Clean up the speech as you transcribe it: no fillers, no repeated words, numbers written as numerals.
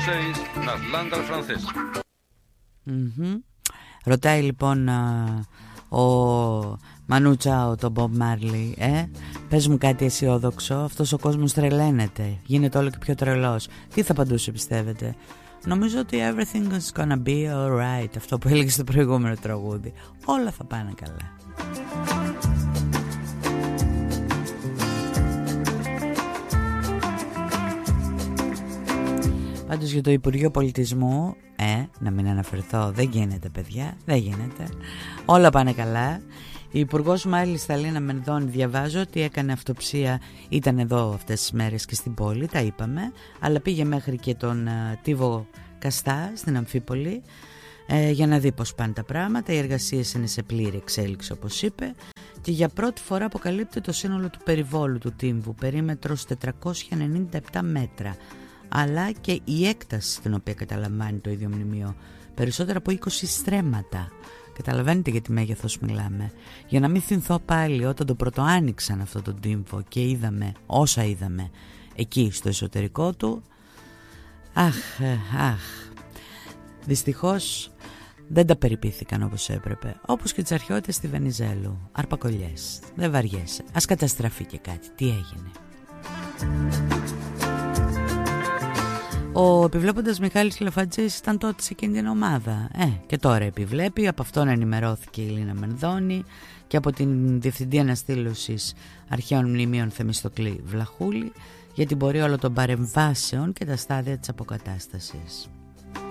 6, nas Landas francesas. Ρωτάει λοιπόν ο Μανούτσαο τον Μπομπ Μάρλι, πες μου κάτι αισιόδοξο, αυτός ο κόσμος τρελαίνεται, γίνεται όλο και πιο τρελός. Τι θα απαντούσε πιστεύετε? Νομίζω ότι everything is gonna be alright, αυτό που έλεγε στο προηγούμενο τραγούδι. Όλα θα πάνε καλά. Πάντως για το Υπουργείο Πολιτισμού, να μην αναφερθώ, δεν γίνεται παιδιά, δεν γίνεται. Όλα πάνε καλά. Η Υπουργός μάλιστα Λίνα Μενδώνη, διαβάζω ότι έκανε αυτοψία, ήταν εδώ αυτές τις μέρες και στην πόλη, τα είπαμε, αλλά πήγε μέχρι και τον Τίβο Καστά στην Αμφίπολη για να δει πώς πάνε τα πράγματα. Οι εργασίες είναι σε πλήρη εξέλιξη όπως είπε και για πρώτη φορά αποκαλύπτει το σύνολο του περιβόλου του Τύμβου, περίμετρος 497 μέτρα, αλλά και η έκταση στην οποία καταλαμβάνει το ίδιο μνημείο, περισσότερα από 20 στρέμματα. Καταλαβαίνετε για τι μέγεθος μιλάμε. Για να μην θυμθώ πάλι όταν το πρωτοάνοιξαν αυτό το Τύμβο και είδαμε όσα είδαμε εκεί στο εσωτερικό του. Αχ, δυστυχώς δεν τα περιποιήθηκαν όπως έπρεπε. Όπως και τις αρχαιότητες στη Βενιζέλου. Αρπακολιές, δεν βαριέσαι. Ας καταστραφεί και κάτι. Τι έγινε? Ο επιβλέποντας Μιχάλης Λαφαντζής ήταν τότε σε εκείνη την ομάδα. Και τώρα επιβλέπει. Από αυτόν ενημερώθηκε η Λίνα Μενδώνη και από την Διευθυντή Αναστήλωσης Αρχαίων Μνημείων Θεμιστοκλή Βλαχούλη για την πορεία όλων των παρεμβάσεων και τα στάδια της αποκατάστασης.